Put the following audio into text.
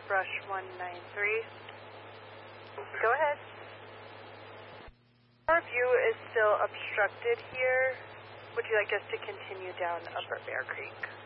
Brush 193. Go ahead. Our view is still obstructed here. Would you like us to continue down Upper Bear Creek?